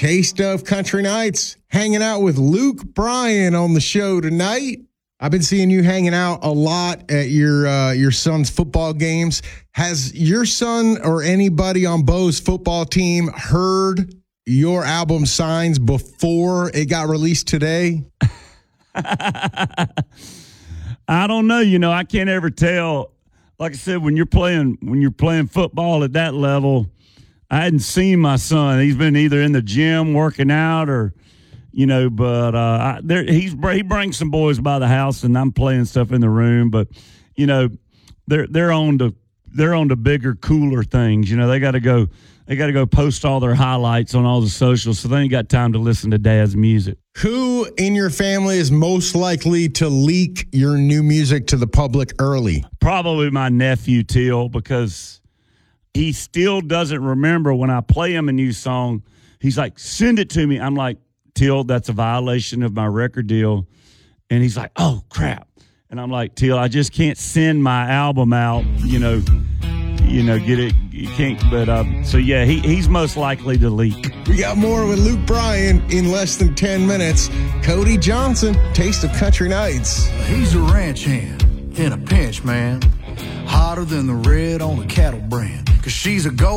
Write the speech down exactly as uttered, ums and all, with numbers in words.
Taste of Country Nights, hanging out with Luke Bryan on the show tonight. I've been seeing you hanging out a lot at your uh, your son's football games. Has your son or anybody on Bo's football team heard your album Signs before it got released today? I don't know. You know, I can't ever tell. Like I said, when you're playing when you're playing football at that level, I hadn't seen my son. He's been either in the gym working out or, you know, but uh, I, there, he's he brings some boys by the house, and I'm playing stuff in the room. But, you know, they're they're on to they're on to bigger, cooler things. You know, they got to go they got to go post all their highlights on all the socials, so they ain't got time to listen to Dad's music. Who in your family is most likely to leak your new music to the public early? Probably my nephew, Till, because he still doesn't remember when I play him a new song. He's like, send it to me. I'm like, Till, that's a violation of my record deal. And he's like, oh, crap. And I'm like, Till, I just can't send my album out, you know, you know, get it. You can't. But um, so, yeah, he, he's most likely to leak. We got more with Luke Bryan in less than ten minutes. Cody Johnson, Taste of Country Nights. He's a ranch hand in a pinch, man. Hotter than the red on a cattle brand. Cause she's a gold.